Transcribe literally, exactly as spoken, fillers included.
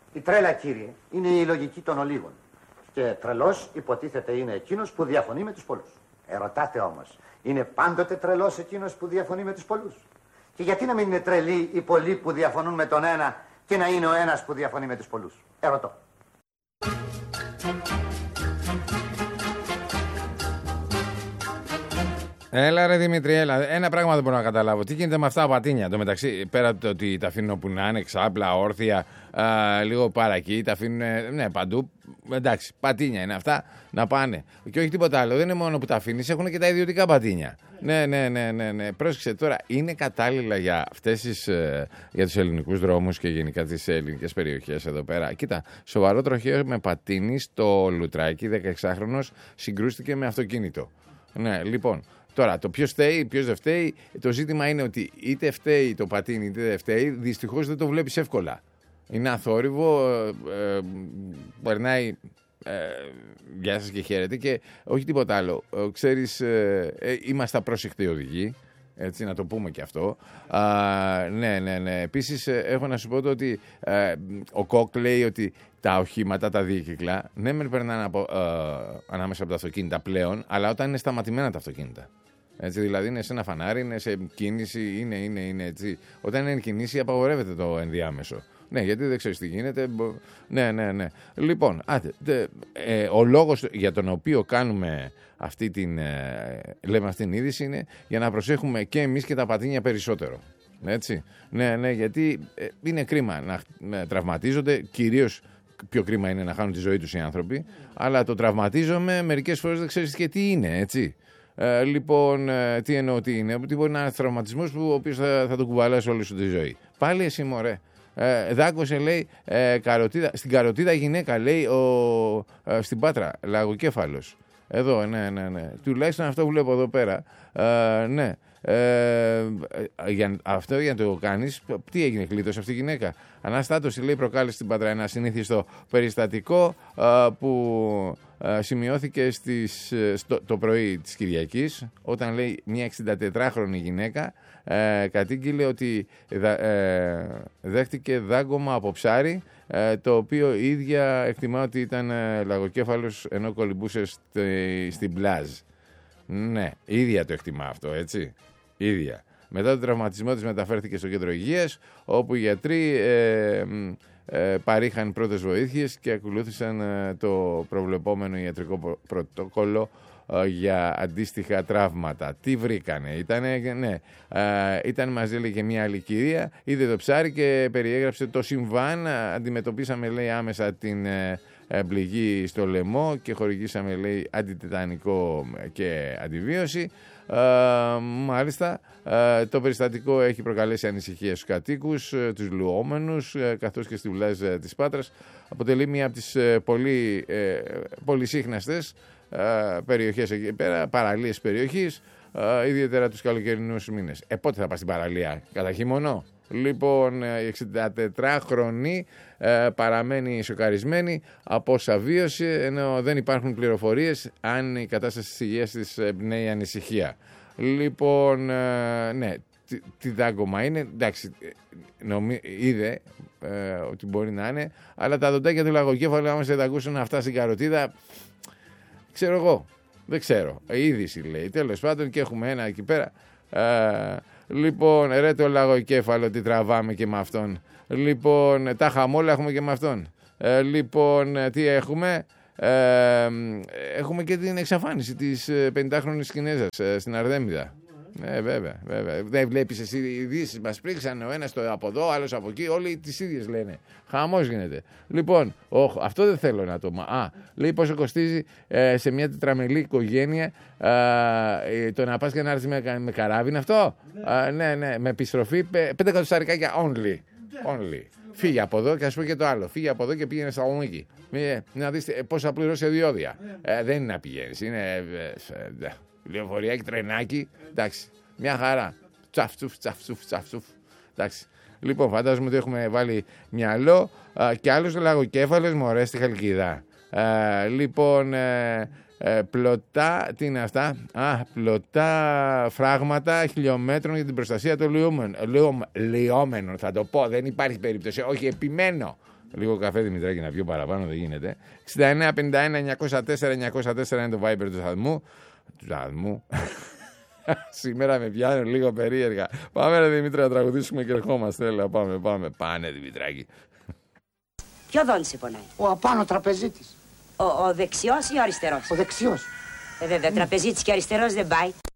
Η τρέλα, κύριε, είναι η λογική των ολίγων. Και τρελός υποτίθεται είναι εκείνος που διαφωνεί με τους πολλούς. Ερωτάτε όμως, είναι πάντοτε τρελός εκείνος που διαφωνεί με τους πολλούς? Και γιατί να μην είναι τρελοί οι πολλοί που διαφωνούν με τον ένα και να είναι ο ένας που διαφωνεί με τους πολλούς? Ερωτώ. Έλα ρε Δημήτρη, έλα. Ένα πράγμα δεν μπορώ να καταλάβω. Τι γίνεται με αυτά τα πατίνια? Εν τω μεταξύ, πέρα από το ότι τα αφήνουν όπου να είναι, ξάπλα, όρθια, α, λίγο παρακεί, τα αφήνουν ναι, παντού. Εντάξει, πατίνια είναι αυτά να πάνε. Και όχι τίποτα άλλο. Δεν είναι μόνο που τα αφήνει, έχουν και τα ιδιωτικά πατίνια. Ναι, ναι, ναι, ναι, ναι. Πρόσεξε τώρα, είναι κατάλληλα για αυτές τις, για τους ελληνικούς δρόμους και γενικά τις ελληνικές περιοχές εδώ πέρα? Κοίτα, σοβαρό τροχαίο με πατίνι στο Λουτράκι, δεκαεξάχρονος συγκρούστηκε με αυτοκίνητο. Ναι, λοιπόν. Τώρα, το ποιος φταίει, ποιος δεν φταίει, το ζήτημα είναι ότι είτε φταίει το πατίνι είτε δεν φταίει, δυστυχώς δεν το βλέπεις εύκολα. Είναι αθόρυβο, ε, ε, περνάει, ε, γεια σας και χαίρετε, και όχι τίποτα άλλο. Ε, ξέρεις, ε, ε, είμαστε απρόσεκτοι οδηγοί, έτσι να το πούμε και αυτό. Α, ναι, ναι, ναι. Επίσης, ε, έχω να σου πω το ότι ε, ο Κοκ λέει ότι τα οχήματα, τα δίκυκλα, ναι, μεν περνάνε από, ε, ανάμεσα από τα αυτοκίνητα πλέον, αλλά όταν είναι σταματημένα τα αυτοκίνητα. Έτσι, δηλαδή είναι σε ένα φανάρι, είναι σε κίνηση, είναι, είναι, είναι έτσι. Όταν είναι κίνηση, απαγορεύεται το ενδιάμεσο. Ναι, γιατί δεν ξέρεις τι γίνεται. Ναι, ναι, ναι. Λοιπόν, άτε, δε, ε, ο λόγος για τον οποίο κάνουμε αυτή την, ε, λέμε αυτή την είδηση είναι για να προσέχουμε και εμείς και τα πατίνια περισσότερο. Έτσι. Ναι, ναι, γιατί ε, είναι κρίμα να, να τραυματίζονται, κυρίως πιο κρίμα είναι να χάνουν τη ζωή τους οι άνθρωποι, αλλά το τραυματίζομαι μερικές φορές δεν ξέρεις και τι είναι, έτσι. Ε, λοιπόν, ε, τι εννοώ τι είναι? Ότι μπορεί να είναι ένας τραυματισμός που ο οποίος θα, θα τον κουβαλάς όλη σου τη ζωή. Πάλι εσύ μωρέ. Ε, δάκωσε λέει ε, καροτίδα, στην καροτίδα γυναίκα λέει ο, ε, στην Πάτρα, λαγοκέφαλος. Εδώ, ναι, ναι, ναι. Τουλάχιστον αυτό βλέπω εδώ πέρα. Ε, ναι. Ε, για, αυτό για να το κάνεις, τι έγινε, κλείτωσε αυτή η γυναίκα? Αναστάτωση λέει προκάλεσε στην Πάτρα ένα συνήθιστο περιστατικό α, που α, σημειώθηκε στις, στο, το πρωί της Κυριακής, όταν λέει μια εξηντατετράχρονη γυναίκα ε, κατήγγειλε ότι δα, ε, δέχτηκε δάγκωμα από ψάρι, ε, το οποίο η ίδια εκτιμά ότι ήταν ε, λαγοκέφαλος ενώ κολυμπούσε στη, στην πλάζ. Ναι, ίδια το εκτιμά αυτό, έτσι. Ίδια. Μετά τον τραυματισμό της μεταφέρθηκε στο κέντρο υγείας, όπου οι γιατροί ε, ε, παρήχαν πρώτες βοήθειες και ακολούθησαν ε, το προβλεπόμενο ιατρικό πρωτόκολλο ε, για αντίστοιχα τραύματα. Τι βρήκανε? Ήτανε, ναι, ε, ήταν μαζί λέει και μια άλλη κυρία, είδε το ψάρι και περιέγραψε το συμβάν. Αντιμετωπίσαμε λέει άμεσα την ε, πληγή στο λαιμό και χορηγήσαμε λέει αντιτετανικό και αντιβίωση. Uh, μάλιστα, uh, το περιστατικό έχει προκαλέσει ανησυχία στους κατοίκους, uh, τους λουόμενους, uh, καθώς και στη Βλάζ uh, της Πάτρας. Αποτελεί μία από τις uh, πολύ, uh, πολυσύχναστες uh, περιοχές εκεί πέρα, παραλίες περιοχής, uh, ιδιαίτερα τους καλοκαιρινούς μήνες. Ε, πότε θα πας στην παραλία? Κατά χειμωνό? Λοιπόν, η εξηντατετράχρονη ε, παραμένει σοκαρισμένη από όσα βίωσε, ενώ δεν υπάρχουν πληροφορίες αν η κατάσταση της υγείας της εμπνέει ανησυχία. Λοιπόν, ε, ναι, τι, τι δάγκωμα είναι, εντάξει, νομί, είδε ε, ότι μπορεί να είναι, αλλά τα δοντάκια του λαγοκέφαλου, άμα σε δαγκούσουν αυτά στην καροτίδα, ξέρω εγώ, δεν ξέρω, η είδηση λέει, τέλος πάντων, και έχουμε ένα εκεί πέρα. Ε, Λοιπόν, ρε το λαγοκέφαλο, τι τραβάμε και με αυτόν. Λοιπόν, τα χαμόλα έχουμε και με αυτόν. Ε, λοιπόν, τι έχουμε? Ε, έχουμε και την εξαφάνιση της πενηντάχρονης Κινέζας ε, στην Αρδέμιδα. Ναι, βέβαια, βέβαια. Δεν βλέπεις εσύ οι ειδήσεις μας πρίξαν ο ένας το από εδώ, ο άλλος από εκεί, όλοι τις ίδιες λένε. Χαμός γίνεται. Λοιπόν, όχ, αυτό δεν θέλω να το... Α, λέει πόσο κοστίζει ε, σε μια τετραμελή οικογένεια ε, το να πας και να έρθεις με, με καράβι, είναι αυτό? Ναι, ε, ναι, ναι, με επιστροφή πέντε εκατοσταρικάκια only. Only. Φύγε από εδώ και ας πω και το άλλο. Φύγε από εδώ και πήγαινε στα Θεσσαλονίκη. Ε, να δεις ε, πώς θα πληρώσει διόδια. Ε, δεν είναι να πηγαίνεις. Είναι... Ε, ε, λεωφοριάκι, τρενάκι, εντάξει, μια χαρά. Τσαφτσουφ, τσαφτσουφ, τσαφτσουφ. Εντάξει. Λοιπόν, φαντάζομαι ότι έχουμε βάλει μυαλό α, και άλλος λαγοκέφαλος μωρέ στη Χαλκιδά. Α, λοιπόν, ε, ε, πλωτά, τι είναι αυτά? Α, πλωτά φράγματα χιλιόμετρων για την προστασία των λιόμενων. Λιώμενων, θα το πω, δεν υπάρχει περίπτωση. Όχι, επιμένω. Λίγο καφέ Δημητράκη να πιω παραπάνω, δεν γίνεται. εξήντα εννέα πενήντα ένα εννιακόσια τέσσερα εννιακόσια τέσσερα είναι το Viber του σταθμού. Του σταθμού. Σήμερα με πιάνουν λίγο περίεργα. Πάμε ρε Δημήτρη να τραγουδήσουμε και ερχόμαστε. Έλα, πάμε, πάμε. Πάνε Δημητράκη. Ποιο δόντι σε πονάει? Ο απάνω τραπεζίτης. Ο, ο δεξιός ή ο αριστερός? Ο δεξιός. Ε, βέβαια, τραπεζίτης και αριστερός δεν πάει.